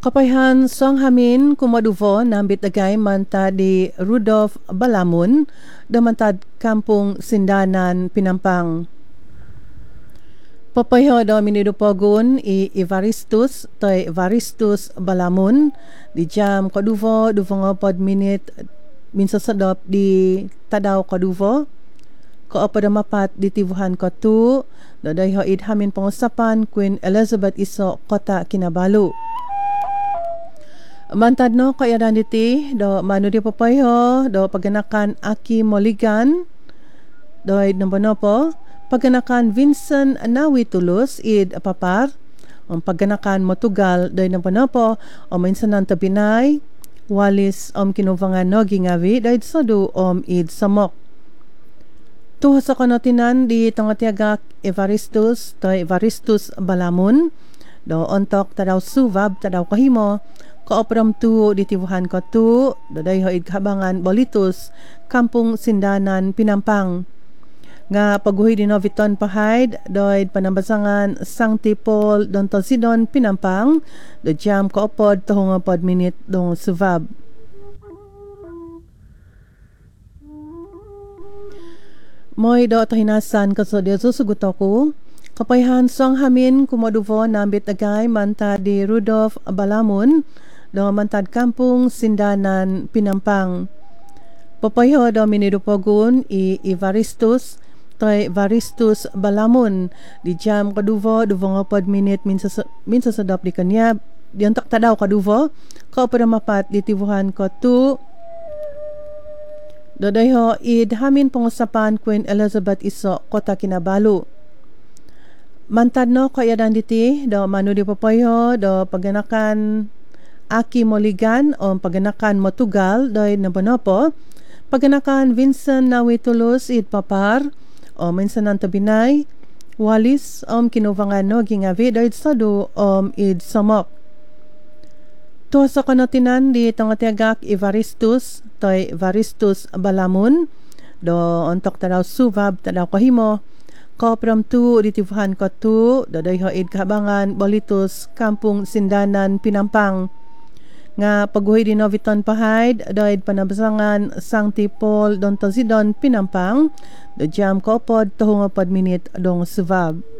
Kapayhan Song Hamin kumaduvo nambit agay manta di Rudolph Balamun damantad kampung Sindanan Pinampang. Papayho daw minidupogun i Evaristus toy Evaristus Balamun di jam kaduvo duvo pod minute minsa sadop di tadaw kaduvo ko pada mapat di tibuhan ko tu daday ho id hamin pangusapan Queen Elizabeth iso kota Kinabalu. Mantad no kaya diti do manu di papayho do paganakan Aki Moligan do nambonopo paganakan Vincent Nawi Tulus id apapar paganakan Motugal do nambonopo minsanan tabinay walis kinuvangan no gingawi do sadu id samok tuho sa kanotinan di tangatiagak Evaristus to Evaristus Balamun do ontok tadaw suvab tadaw kahimo kaopram tu di tibuhan ko tu daday ho id kabangan Bolitus kampung Sindanan Pinampang nga paguhi di noviton pahayd doid panambasangan Sancti Paul don Tosidon Pinampang do jam kaopod tahong pod minute dong suvab. Moy do tahinasan kaso dia susugot ako kapayhan Song Hamin kumaduvo nambit agay manta di Rudolph Balamun do mantad kampung Sindanan Pinampang. Papayho do minidupogun i Evaristus toy Evaristus Balamun di jam kaduvo duvo pod minute minsa sadap di kanya di antak tadaw kaduvo ko pada mapat di tibuhan ko tu dodayho id hamin pangusapan Queen Elizabeth iso kota Kinabalu. Mantad no kaya diti do manu di papayho do paganakan Aki Moligan o paganakan Motugal doy nabonopo paganakan Vincent Nawi Tulus id papar o minsanan tabinay walis kinuvangan no gingawi doy sadu id samok to sa kanotinan di tangatiagak Evaristus toy Evaristus Balamun do ontok tadaw suvab tadaw kahimo kopram tu di tibuhan ko tu daday ho id kabangan Bolitus kampung Sindanan Pinampang nga paguhi di noviton pahayd doid panabasangan Sancti Paul don Tosidon Pinampang do jam ko pod tahong pod minute dong suvab.